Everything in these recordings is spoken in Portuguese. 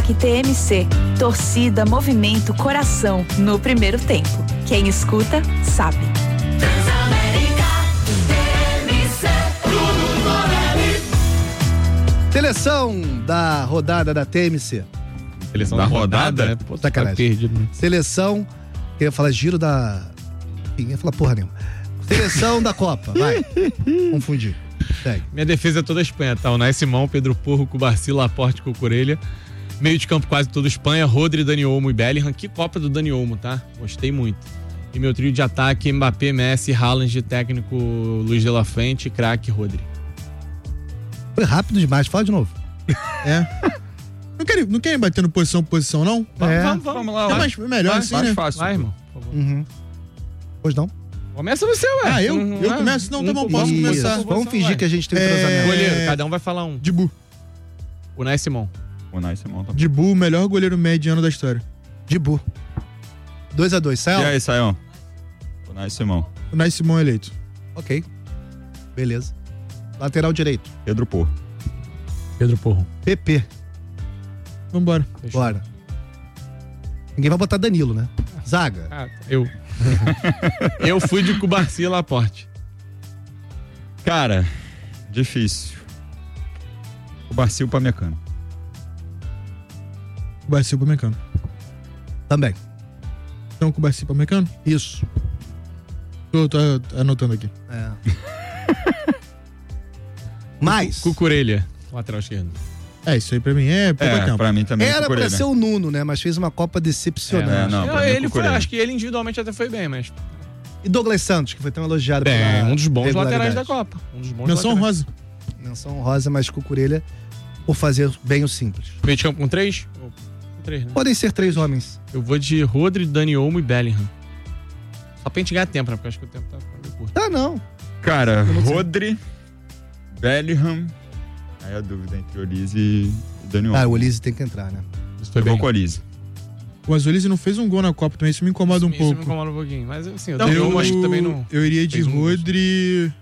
Uniplaque TMC. Torcida, movimento, coração no primeiro tempo. Quem escuta, sabe. Seleção da rodada da TMC. Seleção da rodada? Né? Pô, sacanagem. Tá perdido. Seleção, eu ia falar giro da... Enfim, ia falar porra nenhuma. Seleção da Copa, vai. Confundi. Segue. Minha defesa é toda a Espanha, tá? O Unai Simão, Pedro Porro, Cubarsí, Laporte, Cucurella. Meio de campo quase todo Espanha, Rodri, Dani Olmo e Bellingham. Que Copa do Dani Olmo, tá? Gostei muito. E meu trio de ataque, Mbappé, Messi, Haaland, técnico Luiz de la Fuente, craque Rodri. Foi rápido demais, fala de novo. Não querem bater no posição por posição, não? Vamos lá. É melhor assim, mais né? fácil. Vai, irmão. Por favor. Uhum. Pois não? Começa você, ué. Eu começo? Não, tá bom, posso começar. Vamos fingir que a gente tem um cruzamento. Goleiro, cada um vai falar um. Dibu. Unai Simão. Unai Simão tá bom. Dibu, o melhor goleiro mediano da história. Dibu. 2-2, Sayão? E aí, Sayão? Unai Simão. Unai Simão eleito. Ok. Beleza. Lateral direito. Pedro Porro. Pedro Porro. PP. Vambora. Bora. Ninguém vai botar Danilo, né? Zaga. Eu fui de Cubarsí e Laporte. Cara, difícil. Cubarsí e Upamecano. Cubarsí e Upamecano. Também. Então, Cubarsí e Upamecano? Isso. Tô anotando aqui. Mais. Cucurella, lateral esquerdo. Isso aí pra mim é campo. Pra mim também Era Cucurella. pra ser o Nuno, né? Mas fez uma Copa decepcionante. Ele foi, acho que ele individualmente até foi bem, mas... E Douglas Santos, que foi tão elogiado um dos bons laterais da Copa. Menção rosa. Menção rosa, mas Cucurella por fazer bem o simples. Meio de campo com 3? Com 3, né? Podem ser 3 homens. Eu vou de Rodri, Dani Olmo e Bellingham. Só pra gente ganhar tempo, né? Porque eu acho que o tempo tá meio curto. Não. Cara, Rodri, Bellingham. Aí a dúvida entre Olise e Dani Olmo. O Olise tem que entrar, né? Isso foi bem. Vou com o Olise. O Olise não fez um gol na Copa também, isso me incomoda um pouco. Isso me incomoda um pouquinho. Mas assim, eu acho que também não... Eu iria de Rodri...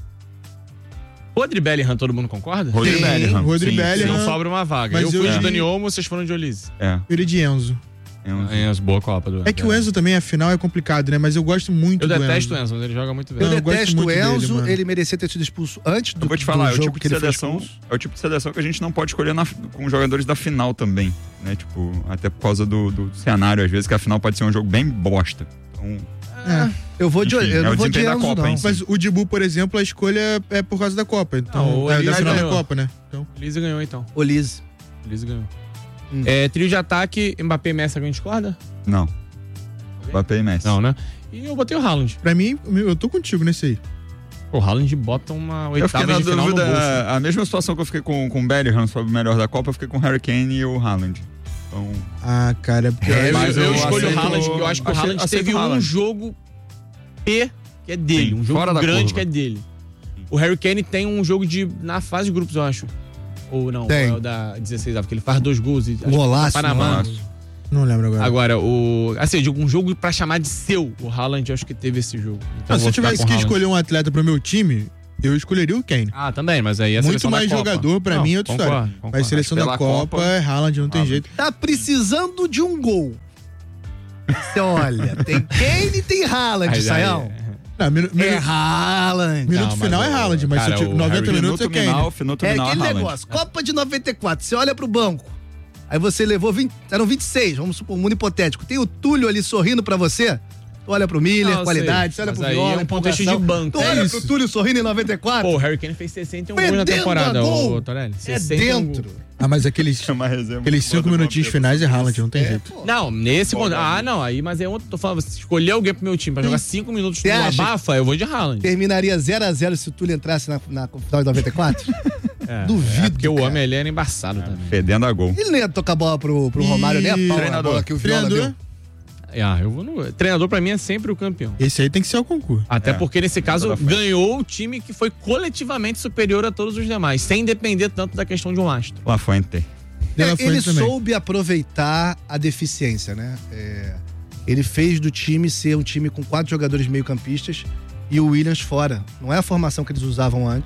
Rodri e Bellingham, todo mundo concorda? Rodri e Bellingham. Rodri e Bellingham. Não sobra uma vaga. Mas eu fui de de Dani Olmo, vocês foram de Olise. Eu iria de Enzo. Enzo, boa Copa do Enzo. É que o Enzo também, afinal, é complicado, né? Mas eu gosto muito do Enzo. Eu detesto o Enzo, mas ele joga muito bem. Eu Não, detesto o Enzo, dele, ele merecia ter sido expulso antes do jogo. Eu vou te falar, é o tipo de seleção que a gente não pode escolher com jogadores da final também, né? Tipo, até por causa do cenário, às vezes, que a final pode ser um jogo bem bosta. Então... Eu vou de eu não vou de Enzo, Copa, não. Mas o Dibu, por exemplo, a escolha é por causa da Copa. Então, da final da Copa, né? Então. Olise ganhou, então. Olise ganhou. Trio de ataque, Mbappé e Messi, alguém discorda? Não. Mbappé e Messi. Não, né? E eu botei o Haaland. Pra mim, eu tô contigo nesse aí. O Haaland bota uma oitava de final dúvida, no bolso. a mesma situação que eu fiquei com o Bellingham sobre o melhor da Copa, eu fiquei com o Harry Kane e o Haaland. Então... cara, porque eu escolho o Haaland, porque eu acho que o Haaland teve um jogo P que é dele, um jogo grande que é dele. O Harry Kane tem um jogo na fase de grupos, eu acho. Ou não, é o da 16, porque ele faz 2 gols e golaço, Panamá. Não lembro agora. Agora, um jogo pra chamar de seu, o Haaland, eu acho que teve esse jogo. Então se eu tivesse que escolher um atleta pro meu time, eu escolheria o Kane. também, mas aí a muito mais jogador, pra mim, é outra história. Mas seleção da Copa é Haaland, não tem jeito. Tá precisando de um gol. Você olha, tem Kane e tem Haaland, Sayão. É Haaland. Minuto final é Haaland, mas se 90 minutos é Kane. É aquele negócio, Copa de 94, você olha pro banco, aí você levou 20, eram 26, vamos supor, um mundo hipotético. Tem o Túlio ali sorrindo pra você, tu olha pro Miller, qualidade, você olha pro Viola, contexto de banco. Tu olha pro Túlio sorrindo em 94. Pô, o Harry Kane fez 61 gols na temporada, o Torelli. É dentro. Mas aqueles 5 minutinhos finais é Haaland, não tem jeito. Não, nesse ponto. Não, aí, mas é outro. Tô falando, se escolher alguém pro meu time pra jogar 5 minutos no abafa, eu vou de Haaland. Terminaria 0-0 se o Túlio entrasse na final de 94? Duvido. Porque o homem, ele era embaçado também. Fedendo a gol. Ele não ia tocar a bola pro Romário, nem a pau na bola que o Viola deu. Eu vou no... Treinador pra mim é sempre o campeão. Esse aí tem que ser o concurso. Até porque nesse caso ganhou o time que foi coletivamente superior a todos os demais, sem depender tanto da questão de um astro. La Fuente. Ele soube aproveitar a deficiência, né? Ele fez do time ser um time com 4 jogadores meio-campistas e o Williams fora. Não é a formação que eles usavam antes.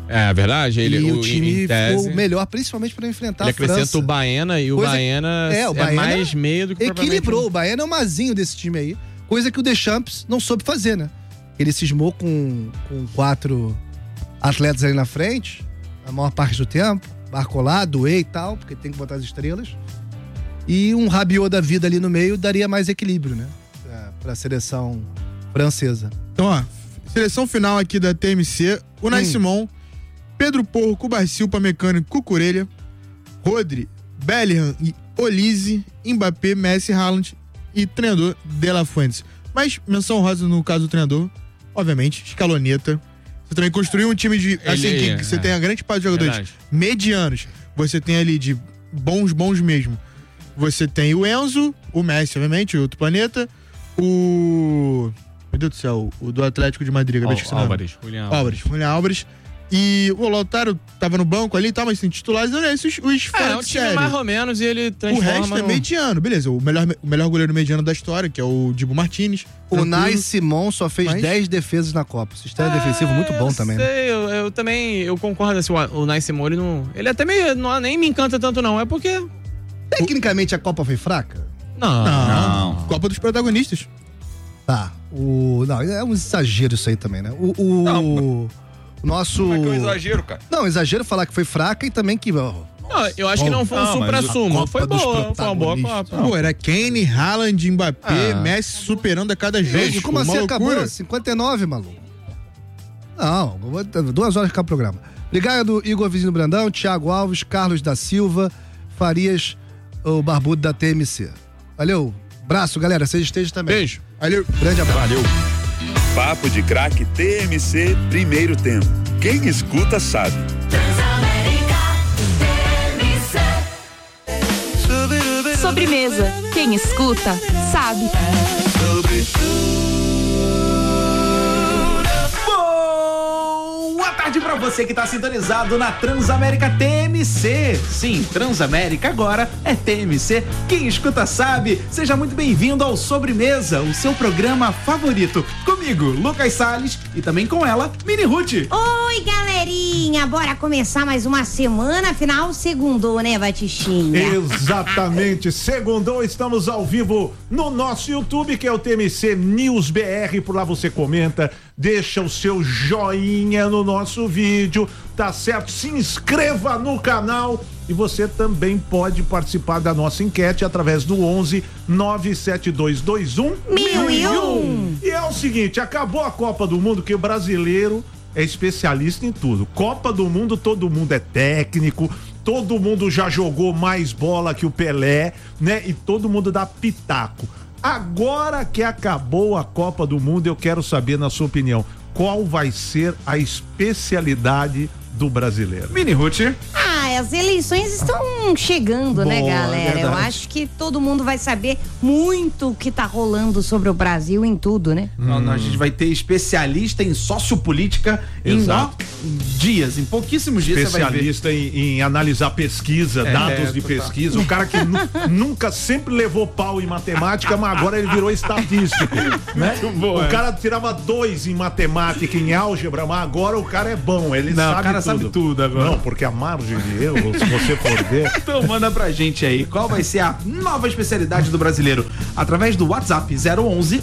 É verdade. O time ficou melhor, principalmente para enfrentar a França. Ele acrescenta o Baena e o Baena é mais meio do que equilibrou. O Baena é o mazinho desse time aí. Coisa que o Deschamps não soube fazer, né? Ele cismou com 4 atletas ali na frente, a maior parte do tempo. Barcolá, Doué e tal, porque tem que botar as estrelas. E um Rabiot da vida ali no meio daria mais equilíbrio, né? Pra seleção francesa. Então, ó, seleção final aqui da TMC, Unai Simon, Pedro Porro, Cubarsil, Upamecano, Cucurella, Rodri, Bellingham e Olise, Mbappé, Messi, Haaland e treinador De La Fuentes. Mas menção rosa no caso do treinador, obviamente, Scaloneta. Você também construiu um time de, que você tem a grande parte de jogadores medianos. Você tem ali de bons mesmo. Você tem o Enzo, o Messi, obviamente, o outro planeta, o... Meu Deus do céu, o do Atlético de Madrid, acabei de esquecer. Julián Álvares. E o Lautaro tava no banco ali e tal, mas tem titulares, olha esses os fora de série. Mais ou menos, e ele transforma... O resto é mediano, beleza. O melhor goleiro mediano da história, que é o Dibu Martinez. O Unai Simon só fez 10 defesas na Copa. O sistema defensivo muito bom também, né? Eu também concordo assim, o Unai Simon, ele até nem me encanta tanto não, é porque... Tecnicamente a Copa foi fraca? Não. Copa dos protagonistas. Tá. Não, é um exagero isso aí também, né? O nosso... Como é que é um exagero, cara? Não, exagero falar que foi fraca e também que... eu acho que não foi um supra-sumo. Foi boa, foi uma boa Copa. Pô, era Kane, Haaland, Mbappé, Messi superando a cada jogo. Como assim acabou? 59, maluco. Não, 2 horas de cada programa. Obrigado, Igor Vizinho Brandão, Thiago Alves, Carlos da Silva, Farias, o barbudo da TMC. Valeu. Abraço, galera. Vocês estejam também. Beijo. Valeu. Grande abraço. Valeu. Papo de Craque TMC, primeiro tempo. Quem escuta sabe. Sobremesa. Quem escuta sabe. Boa tarde pra você que tá sintonizado na Transamérica TMC. Sim, Transamérica agora é TMC. Quem escuta sabe. Seja muito bem-vindo ao Sobremesa, o seu programa favorito. Comigo, Lucas Salles, e também com ela, Mini Ruth. Oi, galerinha. Bora começar mais uma semana. Afinal, segundou, né, Batistinha? Exatamente. Segundou, estamos ao vivo no nosso YouTube, que é o TMC News BR. Por lá você comenta, deixa o seu joinha no nosso vídeo, tá certo? Se inscreva no canal e você também pode participar da nossa enquete através do 11 97221 1001. E é o seguinte, acabou a Copa do Mundo, que o brasileiro é especialista em tudo. Copa do Mundo, todo mundo é técnico, todo mundo já jogou mais bola que o Pelé, né? E todo mundo dá pitaco. Agora que acabou a Copa do Mundo, eu quero saber, na sua opinião, qual vai ser a especialidade do brasileiro? Mini Ruth. As eleições estão chegando, né, galera? Eu acho que todo mundo vai saber muito o que tá rolando sobre o Brasil em tudo, né? A gente vai ter especialista em sociopolítica em dias, em pouquíssimos dias você vai ver. Especialista em analisar pesquisa, dados de pesquisa. O cara que nunca sempre levou pau em matemática, mas agora ele virou estatístico, né? O cara tirava 2 em matemática, em álgebra, mas agora o cara é bom, ele sabe tudo agora. Não, porque a margem de erro, se você for ver... Então manda pra gente aí, qual vai ser a nova especialidade do brasileiro? Através do WhatsApp 011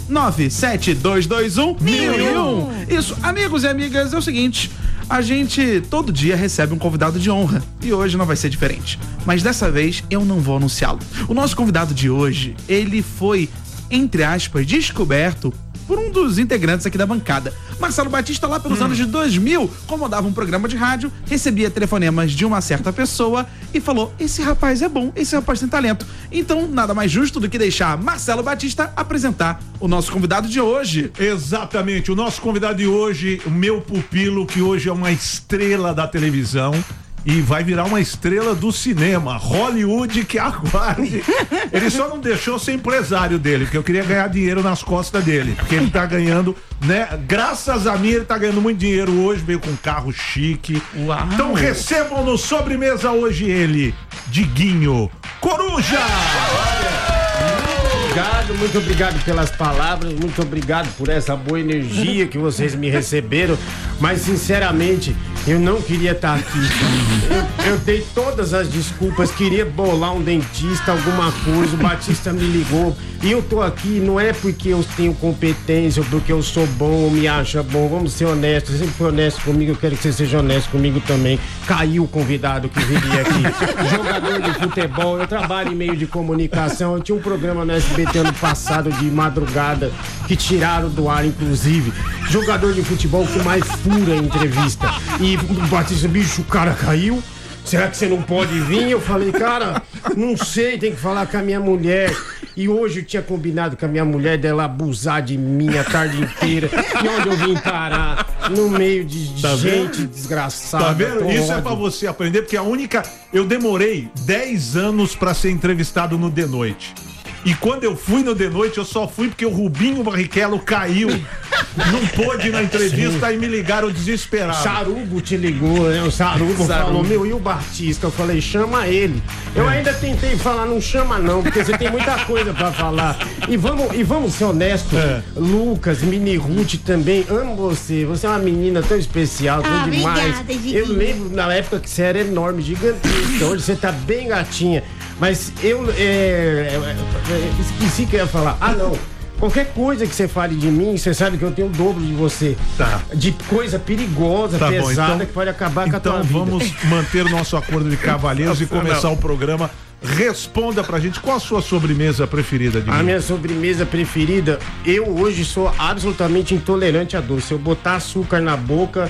97221 1001. Isso, amigos e amigas, é o seguinte, a gente todo dia recebe um convidado de honra e hoje não vai ser diferente. Mas dessa vez eu não vou anunciá-lo. O nosso convidado de hoje, ele foi, entre aspas, descoberto por um dos integrantes aqui da bancada. Marcelo Batista, lá pelos anos de 2000, comandava um programa de rádio, recebia telefonemas de uma certa pessoa e falou, esse rapaz é bom, esse rapaz tem talento. Então, nada mais justo do que deixar Marcelo Batista apresentar o nosso convidado de hoje. Exatamente, o nosso convidado de hoje, o meu pupilo, que hoje é uma estrela da televisão, e vai virar uma estrela do cinema, Hollywood, que aguarde. Ele só não deixou ser empresário dele, porque eu queria ganhar dinheiro nas costas dele, porque ele tá ganhando, né? Graças a mim, ele tá ganhando muito dinheiro hoje, veio com um carro chique. Uau. Então recebam no Sobremesa hoje ele, Diguinho Coruja! Muito obrigado pelas palavras, muito obrigado por essa boa energia que vocês me receberam, mas sinceramente, Eu não queria estar aqui. Eu dei todas as desculpas, queria bolar um dentista, alguma coisa, o Batista me ligou. E eu tô aqui, não é porque eu tenho competência, ou porque eu sou bom, ou me acha bom. Vamos ser honestos, você sempre foi honesto comigo, eu quero que você seja honesto comigo também. Caiu o convidado que viria aqui. Jogador de futebol, eu trabalho em meio de comunicação. Eu tinha um programa no SBT ano passado de madrugada, que tiraram do ar, inclusive. Jogador de futebol que mais fura em entrevista. E o Batista, bicho, o cara caiu. Será que você não pode vir? Eu falei, cara, não sei, tem que falar com a minha mulher. E hoje eu tinha combinado com a minha mulher dela abusar de mim a tarde inteira. E onde eu vim parar? No meio de gente desgraçada. Tá vendo? Isso ódio. é pra você aprender, porque a única... Eu demorei 10 anos pra ser entrevistado no The Noite. E quando eu fui no The Noite, eu só fui porque o Rubinho Barrichello caiu. Não pôde ir na entrevista e me ligaram desesperado. O Sarubo te ligou, né? O Sarubo falou, meu, e o Batista? Eu falei, chama ele. Eu ainda tentei falar, não chama não, porque você tem muita coisa pra falar. E vamos ser honestos. Lucas, Mini Ruth também, amo você. Você é uma menina tão especial, tão demais. Obrigada, eu lembro na época que você era enorme, gigantesca. Hoje você tá bem gatinha. Mas eu esqueci que eu ia falar. Ah, não. Qualquer coisa que você fale de mim, você sabe que eu tenho o dobro de você. Tá. De coisa perigosa, Tá bom, pesada, então- que pode acabar com a tua Então vida. vamos manter nosso acordo de cavalheiros e começar o programa. Responda pra gente qual a sua sobremesa preferida de A minha sobremesa preferida, eu hoje sou absolutamente intolerante a doce. Se eu botar açúcar na boca,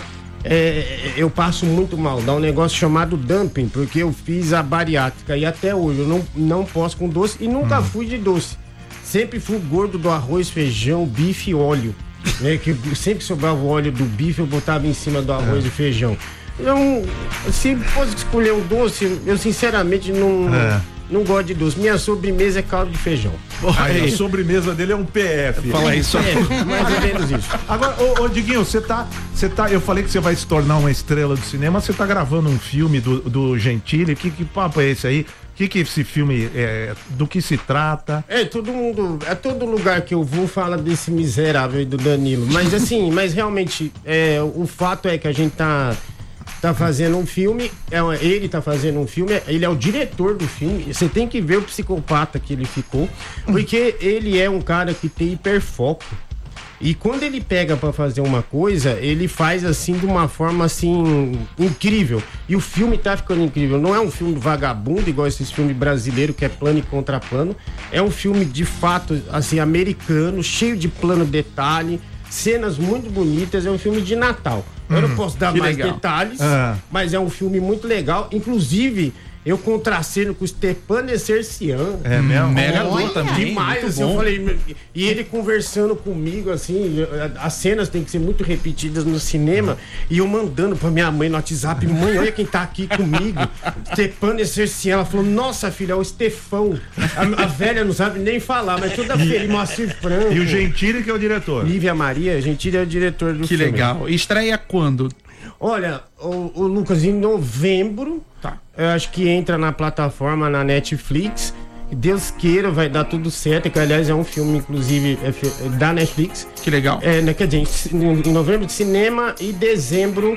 eu passo muito mal. Dá um negócio chamado dumping, porque eu fiz a bariátrica e até hoje eu não posso com doce e nunca fui de doce. Sempre fui gordo do arroz, feijão, bife e óleo. Né? Que sempre sobrava o óleo do bife, eu botava em cima do arroz e feijão. Eu, se fosse escolher um doce, eu sinceramente não gosto de doce. Minha sobremesa é caldo de feijão. Aí, a sobremesa dele é um PF. Fala isso. Mais ou menos isso. Agora, ô Diguinho, você tá. Eu falei que você vai se tornar uma estrela do cinema. Você tá gravando um filme do Gentili. Que papo é esse aí? Que esse filme é? Do que se trata? Todo mundo, todo lugar que eu vou fala desse miserável aí do Danilo. Mas assim, realmente, o fato é que a gente tá fazendo um filme, ele tá fazendo um filme, ele é o diretor do filme. Você tem que ver o psicopata que ele ficou, porque ele é um cara que tem hiperfoco. E quando ele pega pra fazer uma coisa, ele faz assim de uma forma assim incrível. E o filme tá ficando incrível. Não é um filme vagabundo igual esses filmes brasileiros que é plano e contraplano. É um filme de fato assim americano, cheio de plano detalhe, cenas muito bonitas. É um filme de Natal. Eu não posso dar mais detalhes, mas é um filme muito legal. Inclusive, eu contraceno com o Stepan Essercian. É mesmo? Mega ator também. Demais, assim, eu falei, e ele conversando comigo, assim, as cenas têm que ser muito repetidas no cinema, e eu mandando pra minha mãe no WhatsApp, mãe, olha quem tá aqui comigo, Stepan Essercian. Ela falou, nossa filha, é o Stefão. A velha não sabe nem falar, mas toda feliz, Moacir Franco. E o Gentili que é o diretor? Lívia Maria, Gentili é o diretor do Que filme. legal. E estreia quando? Olha, o Lucas, em novembro, eu acho que entra na plataforma, na Netflix. Deus queira, vai dar tudo certo. Que, aliás, é um filme, inclusive, da Netflix. Que legal. Quer dizer, em novembro de cinema e dezembro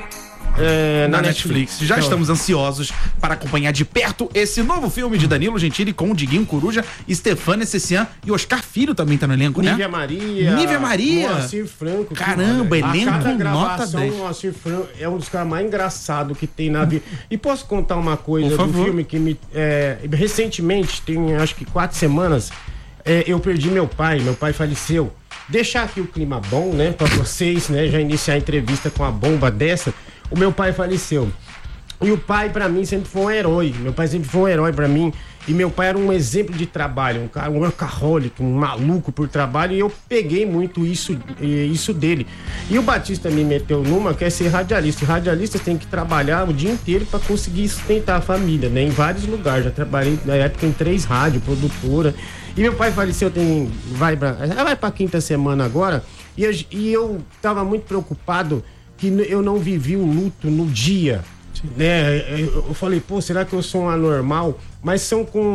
na Netflix. Já estamos ansiosos para acompanhar de perto esse novo filme de Danilo Gentili com o Diguinho Coruja, Stefan Essercian e Oscar Filho também tá no elenco, né? Nívia Maria. Moacir Franco. Caramba, elenco cada nota gravação, 10. o Moacir Franco é um dos caras mais engraçados que tem na vida. E posso contar uma coisa Por do favor. filme que me... recentemente, tem acho que 4 semanas, eu perdi meu pai faleceu. Deixar aqui o clima bom, né, pra vocês, né, já iniciar a entrevista com a bomba dessa. O meu pai faleceu. E o pai, pra mim, sempre foi um herói. Meu pai sempre foi um herói pra mim. E meu pai era um exemplo de trabalho, um cara, um workaholic, um maluco por trabalho. E eu peguei muito isso dele. E o Batista me meteu numa que é ser radialista. E radialistas têm que trabalhar o dia inteiro pra conseguir sustentar a família, né? Em vários lugares. Já trabalhei na época em 3 rádios, produtora. E meu pai faleceu, vai pra 5ª semana agora. E eu tava muito preocupado que eu não vivi o luto no dia. Né? Eu falei, pô, será que eu sou um anormal? Mas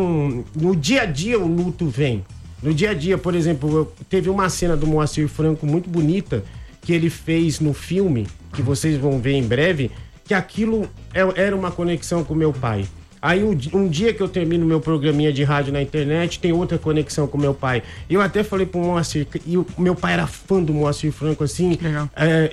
no dia a dia o luto vem. No dia a dia, por exemplo, teve uma cena do Moacir Franco muito bonita que ele fez no filme, que vocês vão ver em breve, que aquilo era uma conexão com meu pai. Aí um dia que eu termino meu programinha de rádio na internet, tem outra conexão com meu pai. Eu até falei pro Moacir, e o meu pai era fã do Moacir Franco, assim. Legal.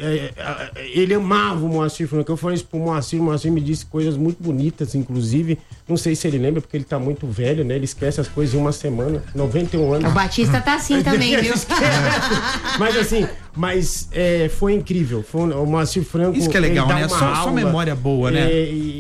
Ele amava o Moacir Franco. Eu falei isso pro Moacir, o Moacir me disse coisas muito bonitas, inclusive. Não sei se ele lembra, porque ele tá muito velho, né? Ele esquece as coisas em uma semana, 91 anos. O Batista tá assim também, viu? Mas assim, foi incrível. O Moacir Franco... Isso que é legal, né? Só memória boa, né?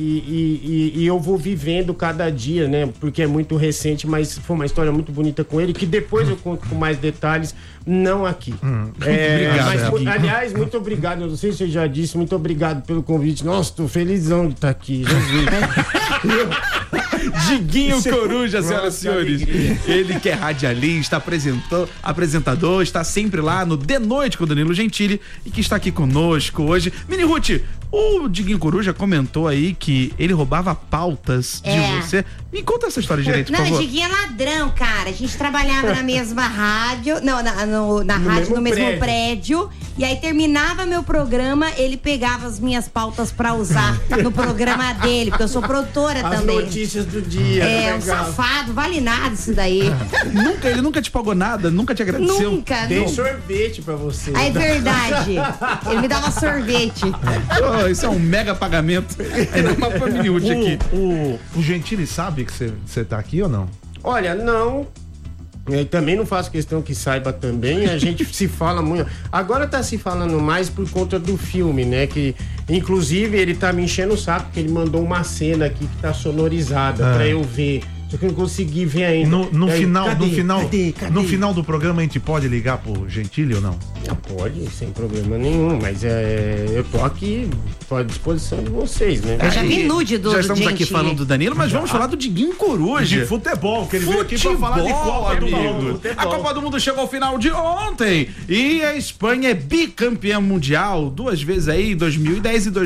E eu vou vivendo cada dia, né? Porque é muito recente, mas foi uma história muito bonita com ele, que depois eu conto com mais detalhes, não aqui. Obrigado. Aliás, muito obrigado. Eu não sei se você já disse, muito obrigado pelo convite. Nossa, tô felizão de estar aqui. Jesus. Diguinho Coruja, senhoras e senhores. Ele que é radialista, apresentador, está sempre lá no De Noite com o Danilo Gentili e que está aqui conosco hoje. Mini Ruth, o Diguinho Coruja comentou aí que ele roubava pautas de você. Me conta essa história direito, por favor. Não, Diguinho é ladrão, cara. A gente trabalhava na mesma rádio, no mesmo prédio. E aí terminava meu programa, ele pegava as minhas pautas pra usar no programa dele, porque eu sou produtora também. As notícias do dia. Um safado, vale nada isso daí. Ele nunca te pagou nada? Nunca te agradeceu? Nunca. Dei sorvete pra você. É verdade. Ele me dava sorvete. Isso é um mega pagamento. Ainda mais pra Mini Ruth aqui. O Gentili sabe que você tá aqui ou não? Olha, não. Eu também não faço questão que saiba também, a gente se fala muito. Agora tá se falando mais por conta do filme, né? Que, inclusive, ele tá me enchendo o saco, porque ele mandou uma cena aqui que tá sonorizada pra eu ver. Só que eu não consegui ver ainda. No final do programa a gente pode ligar pro Gentili ou não? Pode, sem problema nenhum, mas eu tô aqui à disposição de vocês, né? Eu já vi nude do Já estamos Gentili. aqui falando do Danilo, mas vamos falar do Diguinho Coruja. De futebol, que ele veio aqui pra falar de Copa do Mundo. A Copa do Mundo chegou ao final de ontem e a Espanha é bicampeã mundial 2 vezes aí, 2010 e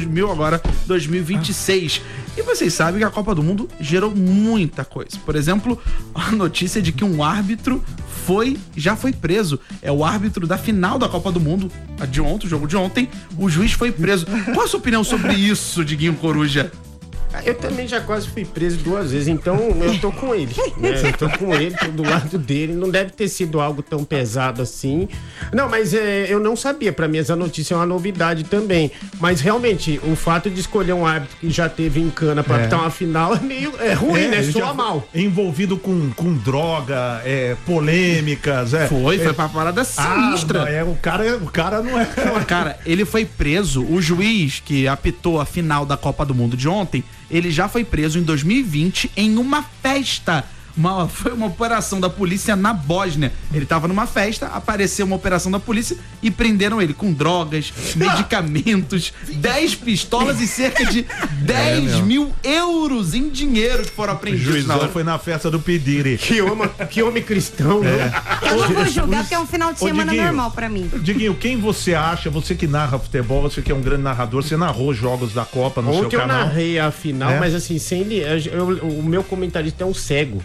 2026. E vocês sabem que a Copa do Mundo gerou muita coisa. Por exemplo, a notícia de que um árbitro já foi preso. É o árbitro da final da Copa do Mundo, o jogo de ontem. O juiz foi preso. Qual a sua opinião sobre isso, Diguinho Coruja? Eu também já quase fui preso 2 vezes, então eu tô com ele, né? Eu tô com ele, tô do lado dele, não deve ter sido algo tão pesado assim. Não, mas eu não sabia, pra mim essa notícia é uma novidade também. Mas realmente, o fato de escolher um árbitro que já teve em cana pra apitar uma final é meio ruim, né? Soa mal. Envolvido com droga, polêmicas. Foi pra parada sinistra. O cara não é... Cara, ele foi preso, o juiz que apitou a final da Copa do Mundo de ontem, ele já foi preso em 2020 em uma festa. Foi uma operação da polícia na Bósnia. Ele tava numa festa, apareceu uma operação da polícia e prenderam ele com drogas, medicamentos, 10 pistolas e cerca de 10 mil euros em dinheiro que foram apreendidos. O juizão foi na festa do Pedire. Que homem cristão, né? Eu não vou julgar porque é um final de semana normal pra mim. Diguinho, quem você acha, você que narra futebol, você que é um grande narrador, você narrou jogos da Copa no seu canal? Ontem eu narrei a final, mas assim, o meu comentarista é um cego.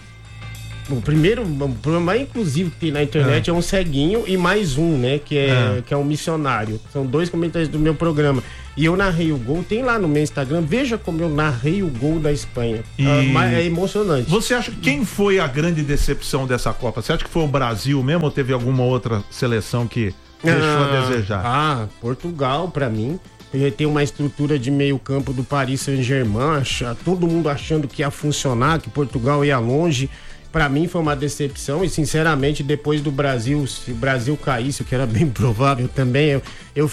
O primeiro programa inclusive que tem na internet é um ceguinho e mais um, né? Que é um missionário. São 2 comentários do meu programa. E eu narrei o gol, tem lá no meu Instagram. Veja como eu narrei o gol da Espanha. É emocionante. Você acha que quem foi a grande decepção dessa Copa? Você acha que foi o Brasil mesmo ou teve alguma outra seleção que deixou a desejar? Portugal, pra mim. Tem uma estrutura de meio campo do Paris Saint-Germain, todo mundo achando que ia funcionar, que Portugal ia longe. Pra mim foi uma decepção e sinceramente depois do Brasil, se o Brasil caísse, o que era bem provável também, eu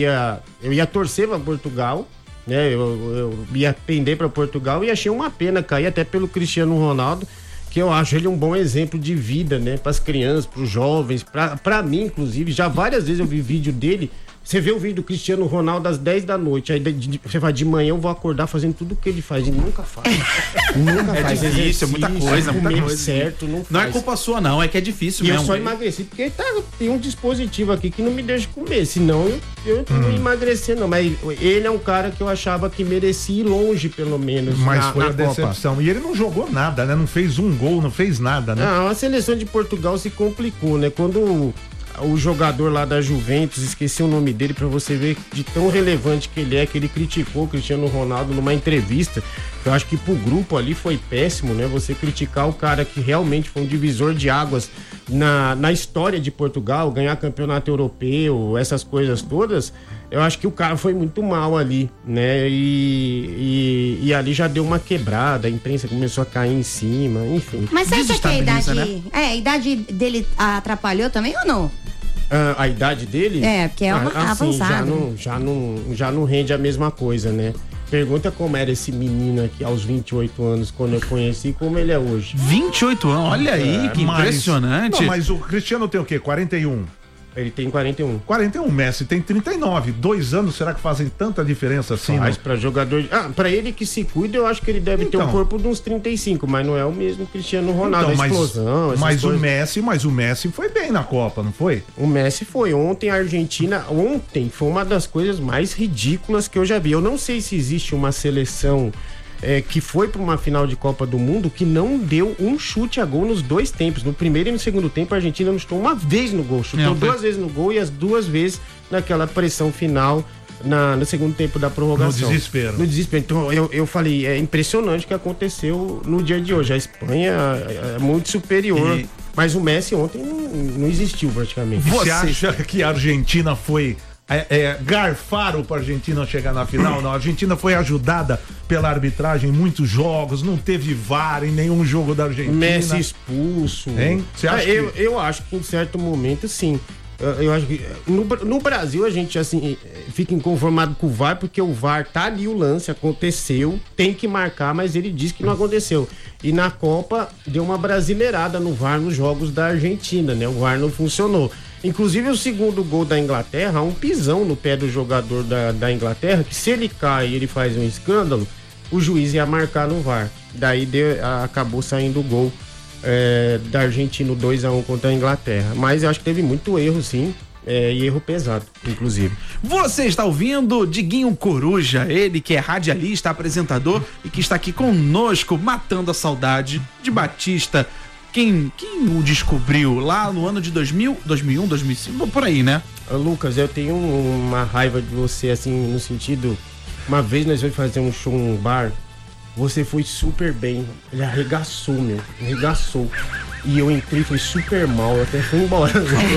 ia torcer pra Portugal, né? Eu ia pender pra Portugal e achei uma pena cair até pelo Cristiano Ronaldo, que eu acho ele um bom exemplo de vida, né? Pras crianças, pros jovens, pra mim inclusive, já várias vezes eu vi vídeo dele. Você vê o vídeo do Cristiano Ronaldo às 10 da noite, aí você vai de manhã eu vou acordar fazendo tudo o que ele faz, ele nunca faz. Nunca faz. É difícil, muita coisa. Certo, não faz. Não é culpa sua não, é que é difícil mesmo. Eu só emagreci porque tem um dispositivo aqui que não me deixa comer, senão eu não ia emagrecer não, mas ele é um cara que eu achava que merecia ir longe pelo menos. Mas foi a decepção. E ele não jogou nada, né? Não fez um gol, não fez nada, né? A seleção de Portugal se complicou, né? Quando o jogador lá da Juventus, esqueci o nome dele pra você ver de tão relevante que ele é, que ele criticou o Cristiano Ronaldo numa entrevista. Eu acho que pro grupo ali foi péssimo, né? Você criticar o cara que realmente foi um divisor de águas na história de Portugal, ganhar campeonato europeu, essas coisas todas. Eu acho que o cara foi muito mal ali, né? E ali já deu uma quebrada, a imprensa começou a cair em cima, enfim. Mas você acha que a idade, né? a idade dele atrapalhou também ou não? A idade dele? É, porque é uma avançada. Já não rende a mesma coisa, né? Pergunta como era esse menino aqui aos 28 anos, quando eu conheci, como ele é hoje. 28 anos, olha aí, que impressionante. Não, mas o Cristiano tem o quê? 41? Ele tem 41. 41, Messi tem 39. 2 anos, será que fazem tanta diferença assim? Mas pra jogador... pra ele que se cuida, eu acho que ele deve ter um corpo de uns 35, mas não é o mesmo Cristiano Ronaldo, então, explosão, essas coisas. Mas o Messi foi bem na Copa, não foi? O Messi foi. Ontem a Argentina... Ontem foi uma das coisas mais ridículas que eu já vi. Eu não sei se existe uma seleção... que foi para uma final de Copa do Mundo que não deu um chute a gol nos 2 tempos. No primeiro e no segundo tempo, a Argentina não chutou uma vez no gol. Chutou 2 vezes no gol e as 2 vezes naquela pressão final no segundo tempo da prorrogação. No desespero. Então eu falei, é impressionante o que aconteceu no dia de hoje. A Espanha é muito superior, mas o Messi ontem não existiu praticamente. Você acha que a Argentina foi... garfaram para a Argentina chegar na final? Não, a Argentina foi ajudada pela arbitragem em muitos jogos, não teve VAR em nenhum jogo da Argentina. Messi expulso. Hein? Você acha eu acho que em certo momento sim. Eu acho que no Brasil a gente assim fica inconformado com o VAR, porque o VAR tá ali, o lance aconteceu, tem que marcar, mas ele diz que não aconteceu. E na Copa deu uma brasileirada no VAR nos jogos da Argentina, né? O VAR não funcionou. Inclusive o segundo gol da Inglaterra, há um pisão no pé do jogador da Inglaterra, que se ele cai e ele faz um escândalo, o juiz ia marcar no VAR. Daí acabou saindo o gol da Argentina, 2-1 contra a Inglaterra. Mas eu acho que teve muito erro, sim. E erro pesado, inclusive. Você está ouvindo Diguinho Coruja, ele que é radialista, apresentador e que está aqui conosco, matando a saudade de Batista. Quem o descobriu lá no ano de 2000, 2001, 2005, por aí, né? Lucas, eu tenho uma raiva de você, assim, no sentido... Uma vez nós fomos fazer um show num bar, você foi super bem, ele arregaçou, arregaçou. E eu entrei, foi super mal, eu até fui embora.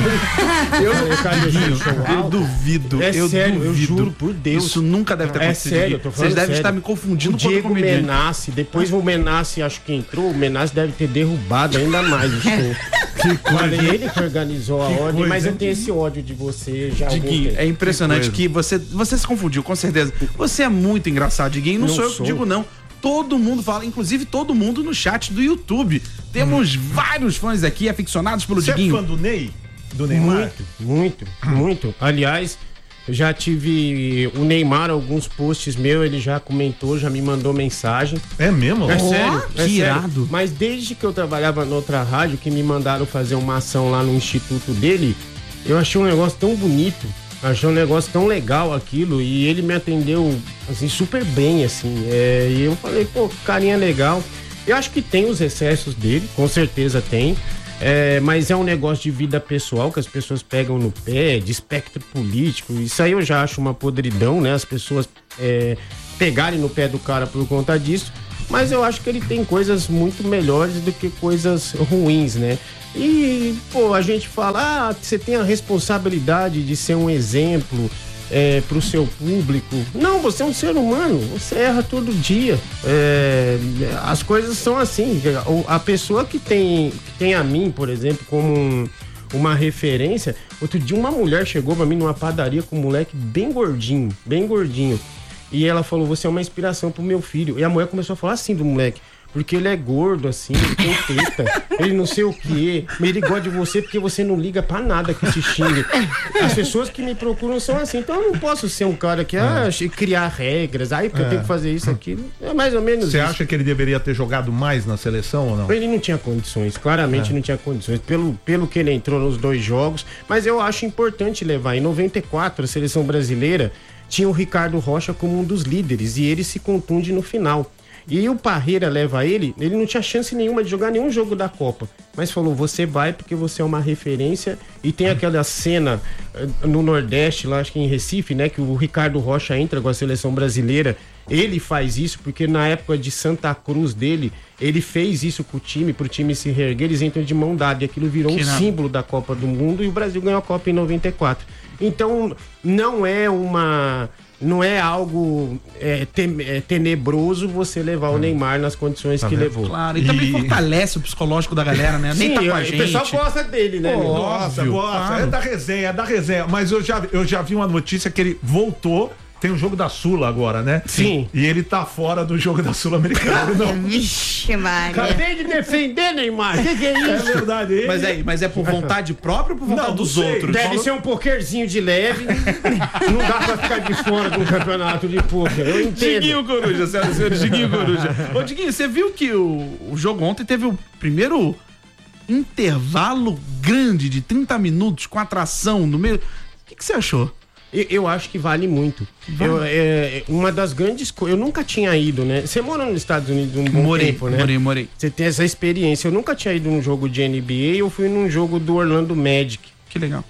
Eu duvido. É sério, eu juro por Deus. Isso nunca deve ter acontecido. É sério, eu tô falando. Vocês devem estar me confundindo com o Diego Menassi, depois o Menassi acho que entrou, o Menassi deve ter derrubado ainda mais o show. Ele que organizou a ordem, mas eu tenho esse ódio de você já. Diguinho, é impressionante que você se confundiu, com certeza. Você é muito engraçado, Diguinho, não sou eu que digo não. Todo mundo fala, inclusive todo mundo no chat do YouTube. Temos vários fãs aqui, aficionados pelo Diguinho. Você é fã do Ney? Do Neymar? Muito. Aliás, eu já tive o Neymar, alguns posts meus, ele já comentou, já me mandou mensagem. É mesmo? É sério. Que irado. Mas desde que eu trabalhava noutra rádio, que me mandaram fazer uma ação lá no instituto dele, eu achei um negócio tão bonito. Achei um negócio tão legal aquilo, e ele me atendeu, assim, super bem, assim, e eu falei, pô, que carinha legal. Eu acho que tem os excessos dele, com certeza tem, mas é um negócio de vida pessoal que as pessoas pegam no pé, de espectro político, isso aí eu já acho uma podridão, né, as pessoas pegarem no pé do cara por conta disso, mas eu acho que ele tem coisas muito melhores do que coisas ruins, né. E, pô, a gente fala, você tem a responsabilidade de ser um exemplo pro seu público. Não, você é um ser humano, você erra todo dia. As coisas são assim. A pessoa que tem a mim, por exemplo, como uma referência, outro dia uma mulher chegou pra mim numa padaria com um moleque bem gordinho. E ela falou, você é uma inspiração pro meu filho. E a mulher começou a falar assim do moleque. Porque ele é gordo, assim, ele tem teta, ele não sei o quê, mas ele gosta de você porque você não liga pra nada que se xingue. As pessoas que me procuram são assim, então eu não posso ser um cara que criar regras, porque eu tenho que fazer isso, aquilo. É mais ou menos Você acha que ele deveria ter jogado mais na seleção ou não? Ele não tinha condições, claramente não tinha condições, pelo que ele entrou nos 2 jogos, mas eu acho importante levar. Em 94, a seleção brasileira tinha o Ricardo Rocha como um dos líderes e ele se contunde no final. E aí o Parreira leva ele não tinha chance nenhuma de jogar nenhum jogo da Copa. Mas falou, você vai porque você é uma referência. E tem aquela cena no Nordeste, lá acho que em Recife, né? Que o Ricardo Rocha entra com a seleção brasileira. Ele faz isso porque na época de Santa Cruz dele, ele fez isso com o time, pro time se reerguer, eles entram de mão dada. E aquilo virou um símbolo da Copa do Mundo e o Brasil ganhou a Copa em 94. Então, não é algo tenebroso você levar o Neymar nas condições que levou. Claro, e também fortalece o psicológico da galera, né? Nem tá com a gente. O pessoal gosta dele, né? Gosta. Claro. É da resenha. Mas eu já vi uma notícia que ele voltou. Tem o jogo da Sula agora, né? Sim. E ele tá fora do jogo da Sul-Americana, não. Vixe, Maria. Acabei de defender, Neymar. Que é isso? É verdade. Mas é por vontade própria ou por vontade dos outros? Deve ser um pokerzinho de leve. Não dá pra ficar de fora de um campeonato de poker. Eu entendo. Diguinho Coruja, senhoras e senhores, Diguinho Coruja. Ô, Diguinho, você viu que o jogo ontem teve o primeiro intervalo grande de 30 minutos com atração no meio. O que você achou? Eu acho que vale muito. Uma das grandes coisas. Eu nunca tinha ido, né? Você mora nos Estados Unidos um bom tempo, né? Morei. Você tem essa experiência. Eu nunca tinha ido num jogo de NBA, eu fui num jogo do Orlando Magic. Que legal.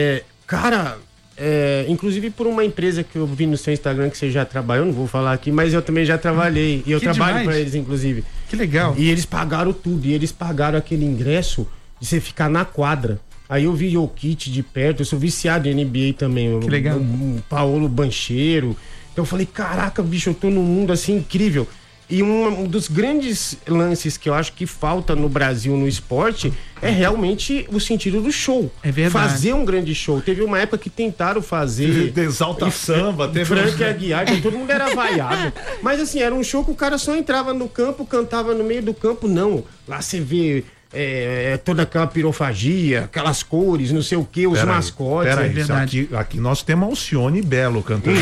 Inclusive por uma empresa que eu vi no seu Instagram que você já trabalhou, não vou falar aqui, mas eu também já trabalhei. E eu trabalho pra eles, inclusive. Que legal. E eles pagaram tudo. E eles pagaram aquele ingresso de você ficar na quadra. Aí eu vi Jokic de perto, eu sou viciado em NBA também. Que legal. O Paolo Banchero. Então eu falei, caraca, bicho, eu tô num mundo assim incrível. E um dos grandes lances que eu acho que falta no Brasil no esporte é realmente o sentido do show. É verdade. Fazer um grande show. Teve uma época que tentaram fazer... Exalta Samba. Teve Frank Aguiar, que todo mundo era vaiado. Mas assim, era um show que o cara só entrava no campo, cantava no meio do campo. Não, lá você vê... toda aquela pirofagia, aquelas cores, não sei o que, os mascotes. É verdade. Aqui nós temos Alcione Belo cantando.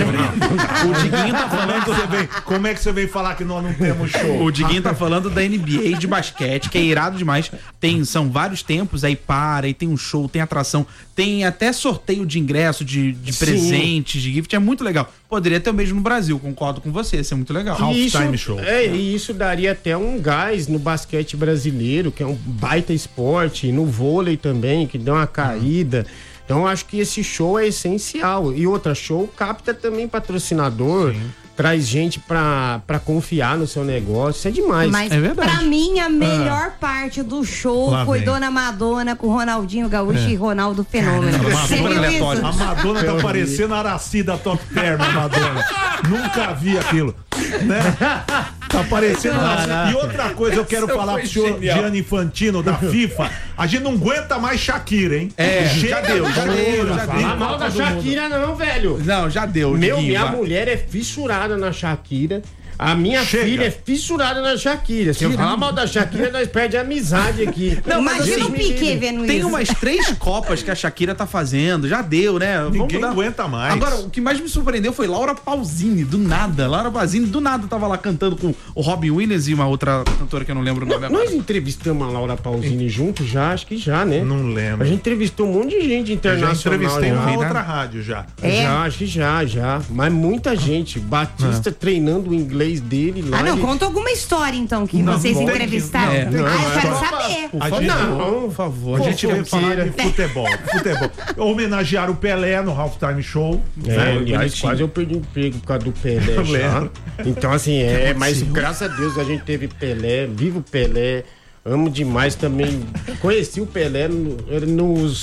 O Diguinho tá falando. Como é que você vem falar que nós não temos show? O Diguinho tá falando da NBA de basquete, que é irado demais. São vários tempos, aí e tem um show, tem atração, tem até sorteio de ingresso, de presentes, de gift, é muito legal. Poderia ter o mesmo no Brasil, concordo com você, isso é muito legal. Halftime show. E isso daria até um gás no basquete brasileiro, que é um baita esporte, no vôlei também, que deu uma caída. Então eu acho que esse show é essencial. E outra, show capta também patrocinador, traz gente pra confiar no seu negócio, isso é demais. Mas é verdade. Pra mim, a melhor parte do show foi Dona Madonna com Ronaldinho Gaúcho e Ronaldo Fenômeno. Você viu isso? A Madonna tá parecendo a Aracida Top Term, a Madonna. Nunca vi aquilo, né? Tá parecendo. E outra coisa eu quero falar pro senhor Gianni Infantino da FIFA. A gente não aguenta mais Shakira, hein? Já deu. Fala mal da Shakira não, velho. Não, já deu. Minha mulher é fissurada na Shakira. A minha filha é fissurada na Shakira. Se eu falar mal da Shakira, nós perdemos a amizade aqui. Não, imagina o Piquet vendo isso. Tem umas 3 Copas que a Shakira tá fazendo. Já deu, né? Ninguém aguenta mais. Agora, o que mais me surpreendeu foi Laura Pausini, do nada. Laura Pausini, do nada, tava lá cantando com o Robin Williams e uma outra cantora que eu não lembro o nome agora. Nós entrevistamos a Laura Pausini junto já? Acho que já, né? Não lembro. A gente entrevistou um monte de gente internacional. Já entrevistei uma outra rádio já. Já, acho que já. Mas muita gente. Batista treinando o inglês dele lá. Não, conta alguma história então que vocês entrevistaram. Eu quero saber. Por favor. A gente vai falar de futebol. Homenagear o Pelé no Halftime Show. Aliás, quase eu perdi o emprego por causa do Pelé. Então, assim, mas graças a Deus a gente teve Pelé, viva o Pelé. Amo demais também. Conheci o Pelé nos